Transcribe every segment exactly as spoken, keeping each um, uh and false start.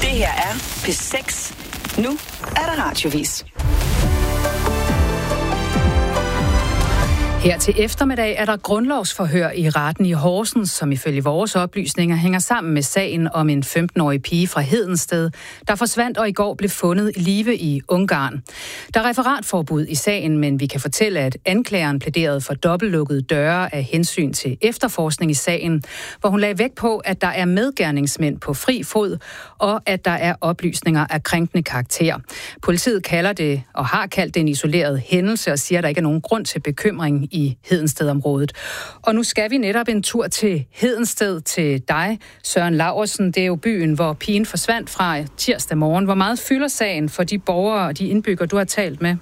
Det her er P seks. Nu er der radiovis. Her til eftermiddag er der grundlovsforhør i retten i Horsens, som ifølge vores oplysninger hænger sammen med sagen om en femten-årig pige fra Hedensted, der forsvandt og i går blev fundet i live i Ungarn. Der er referatforbud i sagen, men vi kan fortælle, at anklageren plæderede for dobbeltlukkede døre af hensyn til efterforskning i sagen, hvor hun lagde vægt på, at der er medgerningsmænd på fri fod, og at der er oplysninger af krænkende karakter. Politiet kalder det, og har kaldt det, en isoleret hændelse, og siger, at der ikke er nogen grund til bekymring i Hedenstedområdet. Og nu skal vi netop en tur til Hedensted til dig, Søren Laursen. Det er jo byen, hvor pigen forsvandt fra tirsdag morgen. Hvor meget fylder sagen for de borgere og de indbyggere, du har talt med?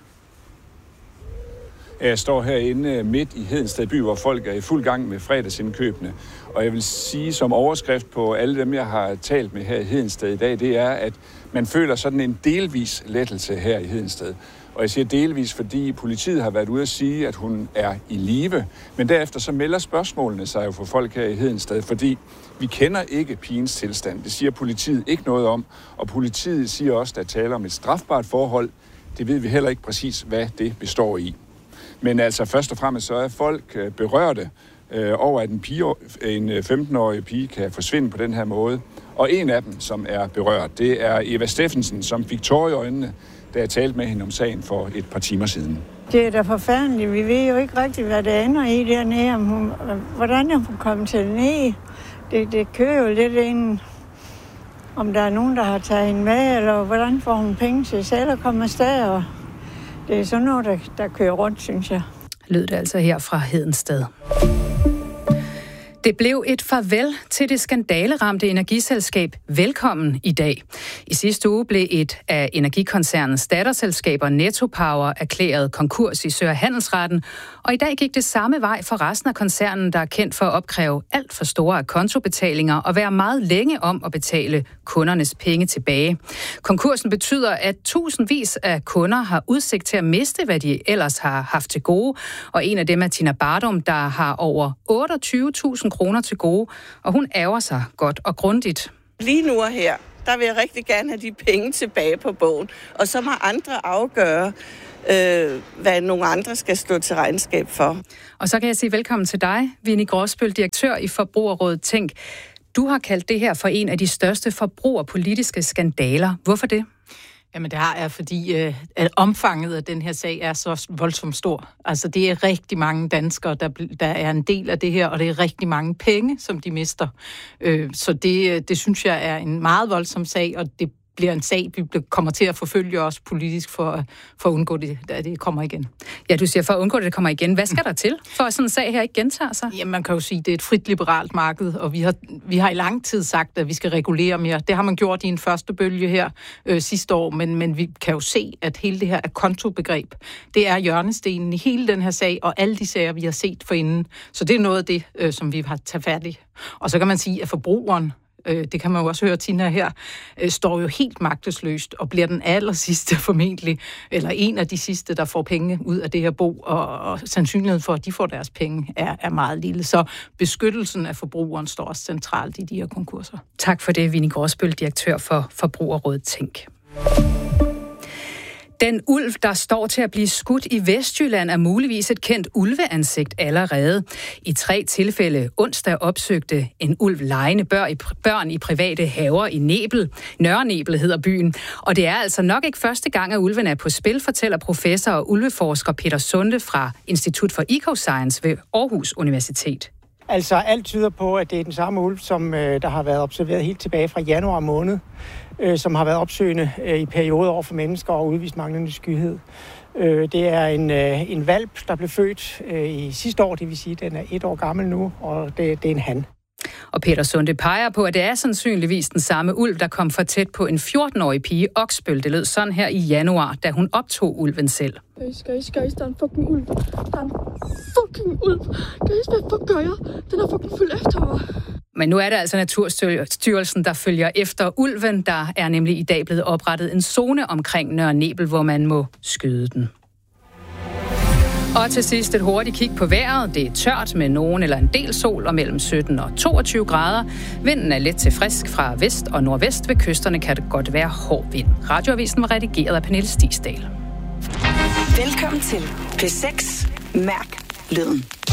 Jeg står herinde midt i Hedensted by, hvor folk er i fuld gang med fredagsindkøbene. Og jeg vil sige som overskrift på alle dem, jeg har talt med her i Hedensted i dag, det er, at man føler sådan en delvis lettelse her i Hedensted. Og jeg siger delvis, fordi politiet har været ude at sige, at hun er i live. Men derefter så melder spørgsmålene sig jo for folk her i Hedensted, fordi vi kender ikke pigens tilstand. Det siger politiet ikke noget om. Og politiet siger også, at der taler om et strafbart forhold. Det ved vi heller ikke præcis, hvad det består i. Men altså først og fremmest så er folk berørte øh, over, at en, pige, en femten-årig pige kan forsvinde på den her måde. Og en af dem, som er berørt, det er Eva Steffensen, som fik tårer i øjnene, da jeg talte med hende om sagen for et par timer siden. Det er da forfærdeligt. Vi ved jo ikke rigtigt, hvad det ender i dernede. Om hun, hvordan er hun kommet til ned? Det, det kører jo lidt ind, om der er nogen, der har taget hende med, eller hvordan får hun penge til selv at komme afsted. Og det er sådan noget, der, der kører rundt, synes jeg. Lød det altså her fra Hedensted. Det blev et farvel til det skandaleramte energiselskab Velkommen i dag. I sidste uge blev et af energikoncernens datterselskaber Netto Power erklæret konkurs i Sø- Handelsretten, og i dag gik det samme vej for resten af koncernen, der er kendt for at opkræve alt for store akontobetalinger og være meget længe om at betale kundernes penge tilbage. Konkursen betyder, at tusindvis af kunder har udsigt til at miste, hvad de ellers har haft til gode, og en af dem er Tina Bardum, der har over otteogtyve tusind kroner til gode, og hun ærger sig godt og grundigt. Lige nu og her, der vil jeg rigtig gerne have de penge tilbage på bogen, og så må andre afgøre, øh, hvad nogle andre skal stå til regnskab for. Og så kan jeg sige velkommen til dig, Winnie Gråsbøl, direktør i Forbrugerrådet Tænk. Du har kaldt det her for en af de største forbrugerpolitiske skandaler. Hvorfor det? Jamen det har jeg, fordi øh, at omfanget af den her sag er så voldsomt stor. Altså det er rigtig mange danskere, der, der er en del af det her, og det er rigtig mange penge, som de mister. Øh, så det, det synes jeg er en meget voldsom sag, og det bliver en sag, vi kommer til at forfølge os politisk for, for at undgå, det, at det kommer igen. Ja, du siger for at undgå, at det kommer igen. Hvad skal der til, for at sådan en sag her ikke gentager sig? Jamen, man kan jo sige, at det er et frit liberalt marked, og vi har, vi har i lang tid sagt, at vi skal regulere mere. Det har man gjort i en første bølge her øh, sidste år, men, men vi kan jo se, at hele det her akontobegreb, det er hjørnestenen i hele den her sag, og alle de sager, vi har set forinden. Så det er noget af det, øh, som vi har taget fat i. Og så kan man sige, at forbrugeren, det kan man jo også høre, Tina her, står jo helt magtesløst og bliver den aller sidste formentlig, eller en af de sidste, der får penge ud af det her bo, og, og sandsynligheden for, at de får deres penge, er, er meget lille. Så beskyttelsen af forbrugeren står også centralt i de her konkurser. Tak for det, Winnie Gråsbøl, direktør for Forbrugerrådet Tænk. Den ulv, der står til at blive skudt i Vestjylland, er muligvis et kendt ulveansigt allerede. I tre tilfælde onsdag opsøgte en ulv legende børn i private haver i Nebel. Nørre Nebel hedder byen. Og det er altså nok ikke første gang, at ulven er på spil, fortæller professor og ulveforsker Peter Sunde fra Institut for Ecoscience ved Aarhus Universitet. Altså alt tyder på, at det er den samme ulv, som øh, der har været observeret helt tilbage fra januar måned, øh, som har været opsøgende øh, i perioder over for mennesker og udvist manglende skyhed. Øh, det er en, øh, en hvalp, der blev født øh, i sidste år, det vil sige, at den er et år gammel nu, og det, det er en han. Og Peter Sunde peger på, at det er sandsynligvis den samme ulv, der kom for tæt på en fjorten-årig pige, Oksbøl. Det lød sådan her i januar, da hun optog ulven selv. Guys, guys, guys, der er en fucking ulv. Der er en fucking ulv. Guys, hvad fuck gør jeg? Den er fucking fuld efter mig. Men nu er det altså Naturstyrelsen, der følger efter ulven. Der er nemlig i dag blevet oprettet en zone omkring Nørre Nebel, hvor man må skyde den. Og til sidst et hurtigt kig på vejret. Det er tørt med nogen eller en del sol og mellem sytten og toogtyve grader. Vinden er let til frisk fra vest og nordvest. Ved kysterne kan det godt være hård vind. Radioavisen var redigeret af Pernille Stigsdal. Velkommen til P seks. Mærk lyden.